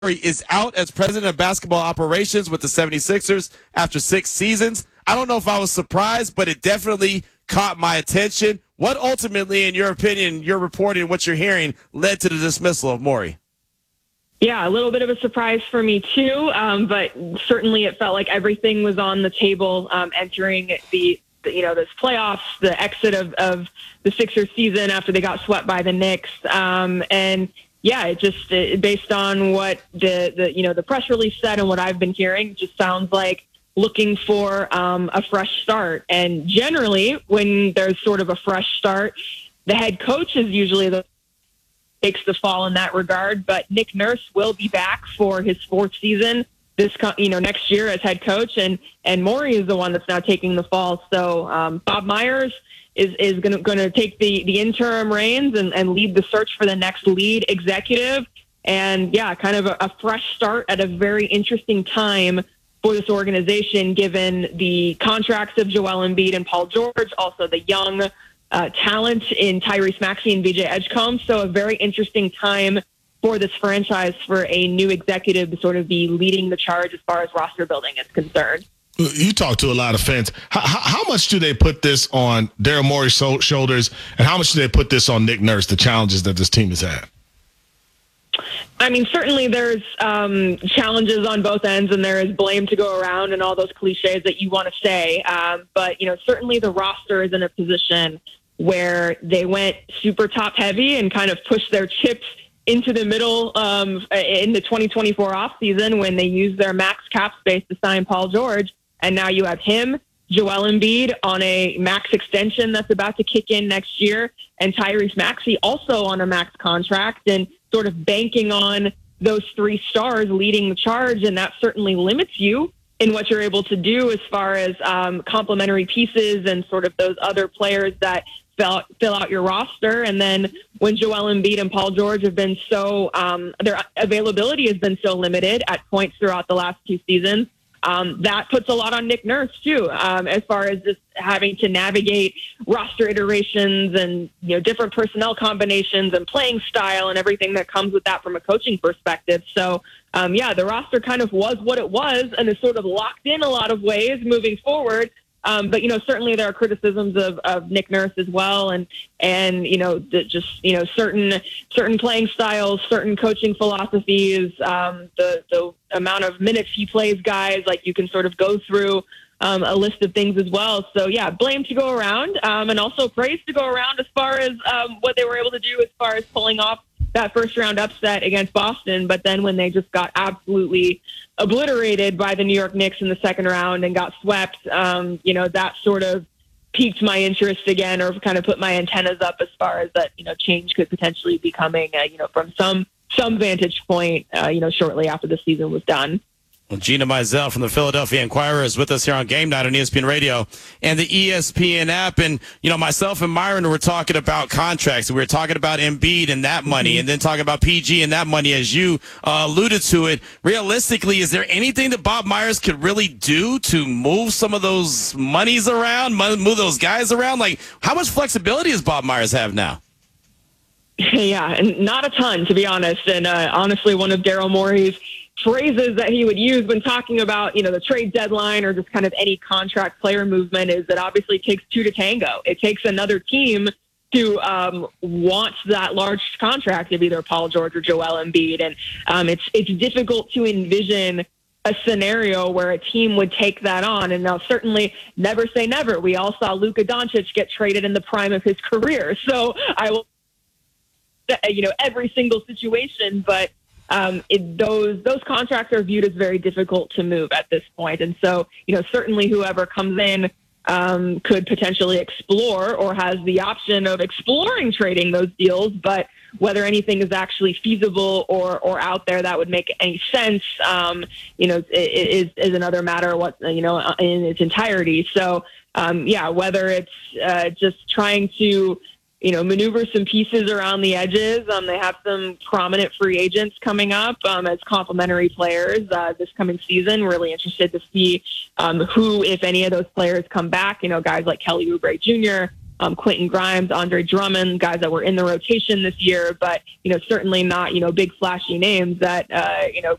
is out as president of basketball operations with the 76ers after 6 seasons. I don't know if I was surprised, but it definitely caught my attention. What ultimately, in your opinion, your reporting, what you're hearing, led to the dismissal of Morey? Yeah, a little bit of a surprise for me too, but certainly it felt like everything was on the table entering this playoffs, the exit of the Sixers season after they got swept by the Knicks, and yeah, it based on what the press release said and what I've been hearing, just sounds like looking for a fresh start. And generally, when there's sort of a fresh start, the head coach is usually the takes the fall in that regard. But Nick Nurse will be back for his 4th season next year as head coach, and Morey is the one that's now taking the fall. So Bob Myers is going to take the interim reins and lead the search for the next lead executive. And yeah, kind of a fresh start at a very interesting time for this organization, given the contracts of Joel Embiid and Paul George, also the young talent in Tyrese Maxey and VJ Edgecombe. So a very interesting time for this franchise for a new executive to sort of be leading the charge as far as roster building is concerned. You talk to a lot of fans. How much do they put this on Daryl Morey's shoulders, and how much do they put this on Nick Nurse, the challenges that this team has had? I mean, certainly there's challenges on both ends, and there is blame to go around and all those cliches that you want to say. But, certainly the roster is in a position where they went super top heavy and kind of pushed their chips into the middle in the 2024 offseason when they used their max cap space to sign Paul George. And now you have him, Joel Embiid, on a max extension that's about to kick in next year, and Tyrese Maxey also on a max contract, and sort of banking on those 3 stars leading the charge. And that certainly limits you in what you're able to do as far as complementary pieces and sort of those other players that fill out your roster. And then when Joel Embiid and Paul George have been so their availability has been so limited at points throughout the last 2 seasons, that puts a lot on Nick Nurse too, as far as just having to navigate roster iterations and different personnel combinations and playing style and everything that comes with that from a coaching perspective. So the roster kind of was what it was and is sort of locked in a lot of ways moving forward. But certainly there are criticisms of Nick Nurse as well, and certain playing styles, certain coaching philosophies, the amount of minutes he plays guys. Like, you can sort of go through a list of things as well. So yeah, blame to go around, and also praise to go around as far as what they were able to do as far as pulling off that first round upset against Boston. But then when they just got absolutely obliterated by the New York Knicks in the second round and got swept, that sort of piqued my interest again, or kind of put my antennas up as far as that, change could potentially be coming, from some vantage point, shortly after the season was done. Well, Gina Mizell from the Philadelphia Inquirer is with us here on Game Night on ESPN Radio and the ESPN app. And, myself and Myron were talking about contracts. We were talking about Embiid and that money, and then talking about PG and that money, as you alluded to it. Realistically, is there anything that Bob Myers could really do to move some of those monies around, move those guys around? Like, how much flexibility does Bob Myers have now? Yeah, and not a ton, to be honest. And honestly, one of Daryl Morey's phrases that he would use when talking about, the trade deadline or just kind of any contract player movement is that obviously it takes 2 to tango. It takes another team to want that large contract of either Paul George or Joel Embiid. And it's difficult to envision a scenario where a team would take that on. And now, certainly, never say never. We all saw Luka Doncic get traded in the prime of his career. So I will, every single situation, but those contracts are viewed as very difficult to move at this point. And so, certainly whoever comes in could potentially explore or has the option of exploring trading those deals. But whether anything is actually feasible or out there that would make any sense, is another matter. In its entirety. So, whether it's just trying to maneuver some pieces around the edges. They have some prominent free agents coming up as complementary players this coming season. Really interested to see who, if any of those players come back. Guys like Kelly Oubre Jr., Quentin Grimes, Andre Drummond, guys that were in the rotation this year, but, certainly not, big flashy names that,